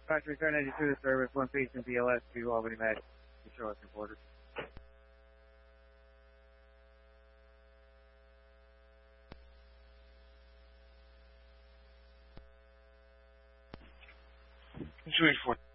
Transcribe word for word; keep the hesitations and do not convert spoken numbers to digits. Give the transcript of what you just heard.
Factory Return ninety-two to service, one piece in B L S to Albany Med. Show us reported. two eighty-four